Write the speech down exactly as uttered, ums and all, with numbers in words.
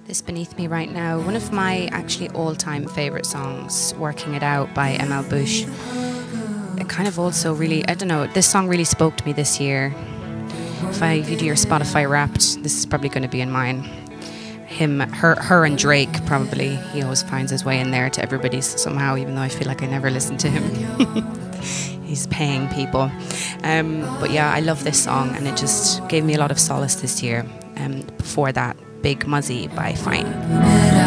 this beneath me right now. One of my actually all-time favourite songs, Working It Out by M L Bush. It kind of also really, I don't know, this song really spoke to me this year. If, I, if you do your Spotify Wrapped, this is probably going to be in mine. Him, her, her and Drake, probably. He always finds his way in there to everybody's somehow, even though I feel like I never listen to him. He's paying people. Um, but yeah, I love this song, and it just gave me a lot of solace this year. Um, before that, Big Muzzy by Fine.